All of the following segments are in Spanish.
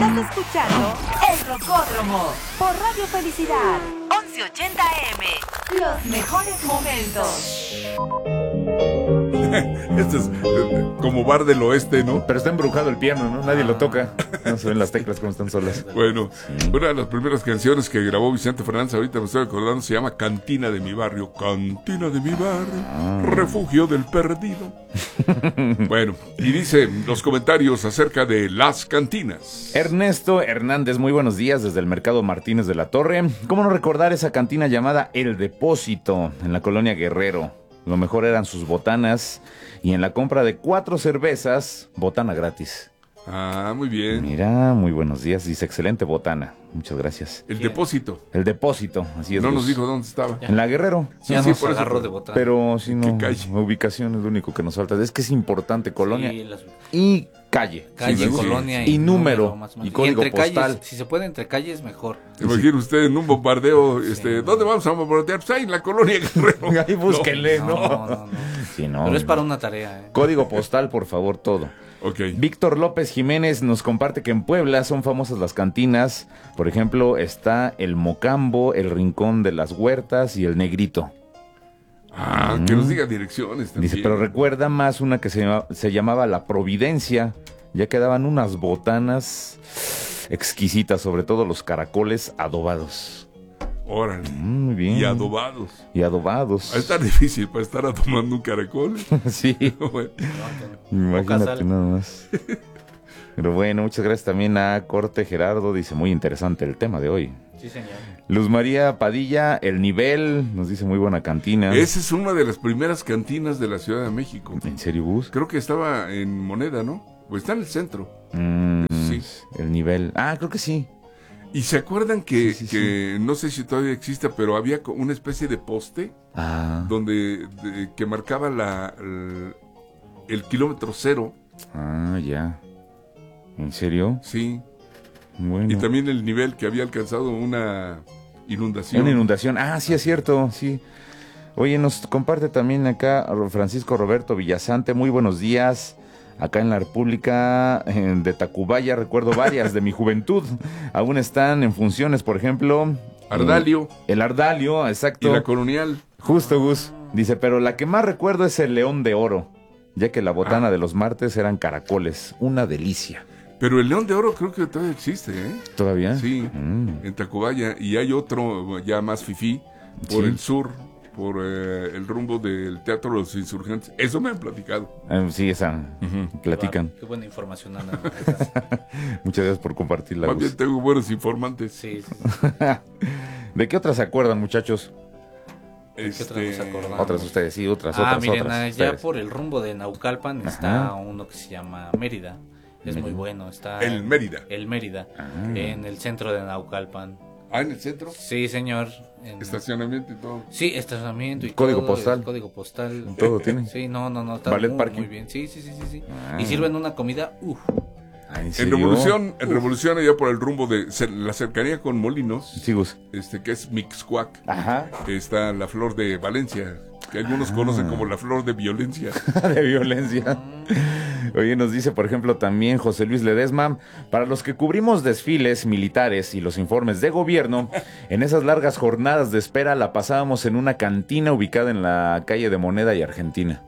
Estás escuchando El Rocódromo por Radio Felicidad 1180 AM. Los mejores momentos. Este es como bar del oeste, ¿no? Pero está embrujado el piano, ¿no? Nadie lo toca. No se ven las teclas como están solas. Bueno, una de las primeras canciones que grabó Vicente Fernández, ahorita me estoy acordando, se llama Cantina de mi barrio. Cantina de mi barrio, refugio del perdido. Bueno, y dice los comentarios acerca de las cantinas. Ernesto Hernández, muy buenos días desde el Mercado Martínez de la Torre. ¿Cómo no recordar esa cantina llamada El Depósito en la colonia Guerrero? Lo mejor eran sus botanas y en la compra de 4 cervezas, botana gratis. Ah, muy bien. Mira, muy buenos días. Dice, excelente botana. Muchas gracias. El depósito. El Depósito, así es. No nos dijo dónde estaba. En la Guerrero. Sí, Ya sí, nos por eso. agarró de botana. Pero si no, calle? ubicación es lo único que nos falta. Es que es importante, colonia Sí, y calle. calle, Sí, sí, colonia y número, más o menos. y código entre postal. calles, si se puede entre calles, mejor. Imagínese usted en un bombardeo, ¿dónde vamos a bombardear? Pues ahí en la colonia Guerrero. Ahí búsquenle, ¿no? No. Sí, no. Pero es para una tarea, ¿eh? Código postal, por favor, todo. Ok. Víctor López Jiménez nos comparte que en Puebla son famosas las cantinas. Por ejemplo, está el Mocambo, el Rincón de las Huertas y el Negrito. Ah, que nos diga direcciones también. Dice, pero recuerda más una que se llamaba La Providencia. Ya quedaban unas botanas exquisitas, sobre todo los caracoles adobados. Órale. Muy bien. Y adobados. Y adobados. Va a estar difícil para estar tomando un caracol. Sí, Bueno, imagínate sal. nada más. Pero bueno, muchas gracias también a Corte Gerardo. Dice, muy interesante el tema de hoy. Sí, señor. Luz María Padilla, El Nivel, nos dice muy buena cantina. esa es una de las primeras cantinas de la Ciudad de México. ¿En serio, Bus? Creo que estaba en Moneda, ¿no? O está en el centro. Sí. El Nivel. Ah, creo que sí. ¿Y se acuerdan que, Sí. que no sé si todavía existe, pero había una especie de poste Ah, que marcaba el kilómetro cero? ya. ¿En serio? Sí. Bueno. Y también el nivel que había alcanzado una inundación. Una inundación. Ah, sí, es cierto, sí. Oye, nos comparte también acá Francisco Roberto Villasante. Muy buenos días. Acá en la República de Tacubaya, recuerdo varias de mi juventud. Aún están en funciones, por ejemplo. Ardalio El Ardalio, exacto. y la Colonial. Justo, Gus. Dice, pero la que más recuerdo es el León de Oro, ya que la botana de los martes eran caracoles. Una delicia. Pero el León de Oro creo que todavía existe, ¿eh? ¿Todavía? Sí, en Tacubaya. Y hay otro ya más fifí por Sí. el sur, por el rumbo del Teatro de los Insurgentes. Eso me han platicado. Sí, esa. Platican. Qué buena información, Ana. Muchas gracias por compartirla, Más bien Gus. tengo buenos informantes. Sí. ¿De qué otras se acuerdan, muchachos? ¿Qué otra nos acordamos? Otras ustedes, sí, otras. Miren, ya ustedes. por el rumbo de Naucalpan está uno que se llama Mérida. Es muy bueno. Está El Mérida. El Mérida, en el centro de Naucalpan. Ah, en el centro. Sí, señor. Estacionamiento y todo. Sí, estacionamiento y Código todo, postal. el código postal. Todo tiene. Sí, no, está Ballet muy, parking. muy bien. Sí. Ah. Y sirven una comida, ¿En En serio? Revolución, allá por el rumbo de la cercanía con Molinos, Sí, Gus. que es Mixcuac, Ajá. está la flor de Valencia, que algunos conocen como la flor de violencia. De violencia. Oye, nos dice, por ejemplo, también José Luis Ledesma, para los que cubrimos desfiles militares y los informes de gobierno, en esas largas jornadas de espera la pasábamos en una cantina ubicada en la calle de Moneda y Argentina.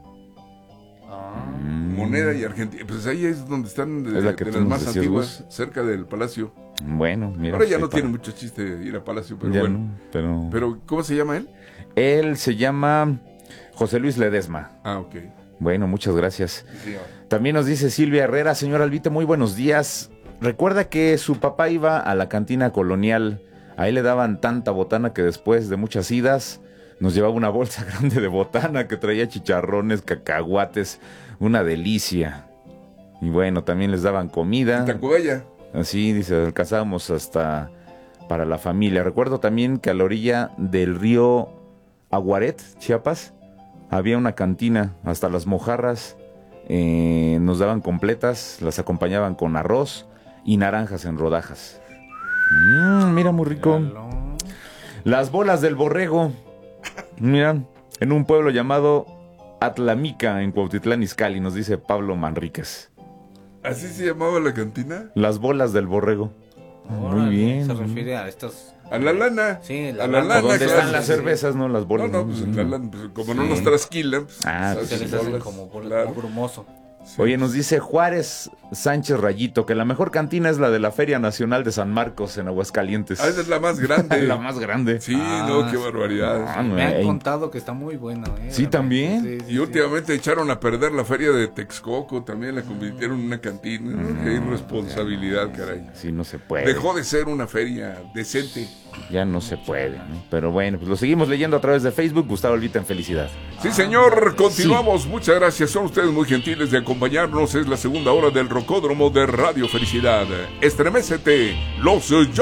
Moneda y Argentina, pues ahí es donde están Es la que de tú las nos más decías, antiguas, Gus. cerca del Palacio. Bueno, mira. Ahora ya pues, no ahí tiene para- mucho chiste ir a Palacio, pero Ya bueno. no, pero... Pero, ¿cómo se llama él? Él se llama José Luis Ledesma. Ah, ok. Bueno, muchas gracias. Sí, También nos dice Silvia Herrera, señor Albite, muy buenos días. Recuerda que su papá iba a la cantina colonial. Ahí le daban tanta botana que después de muchas idas nos llevaba una bolsa grande de botana que traía chicharrones, cacahuates, una delicia. Y bueno, también les daban comida. Tacubaya. Así, dice, alcanzábamos hasta para la familia. Recuerdo también que a la orilla del río Aguaret, Chiapas, había una cantina, hasta las mojarras nos daban completas, las acompañaban con arroz y naranjas en rodajas. Mira, muy rico. Las bolas del borrego, mira, en un pueblo llamado Atlamica, en Cuautitlán Izcalli, nos dice Pablo Manríquez. ¿Así se llamaba la cantina? Las bolas del borrego. Órale, Muy bien. Se refiere a estos... A la lana. Sí, a la lana. lana. ¿Dónde claro. están las cervezas, no? Las bolas. No, pues, Sí. la lana, pues, como no Sí. nos trasquilan. Pues, Ah, ¿sabes? Se les hace Bolas, como claro. brumoso. Sí. Oye, nos dice Juárez Sánchez Rayito que la mejor cantina es la de la Feria Nacional de San Marcos en Aguascalientes. Ah, esa es la más grande. La más grande. Sí, Ah, no, qué sí. barbaridad. Ah, no, Me han ey. contado que está muy bueno. Sí, también. Y últimamente echaron a perder la feria de Texcoco, también la convirtieron en una cantina. ¿No? Qué irresponsabilidad, caray. Sí, no se puede. Dejó de ser una feria decente. Ya no se puede, ¿no? Pero bueno, pues lo seguimos leyendo a través de Facebook. Gustavo Albita en Felicidad. Sí, señor, continuamos. Muchas gracias. Son ustedes muy gentiles de acompañarnos. Es la segunda hora del Rocódromo de Radio Felicidad. Estremécete, los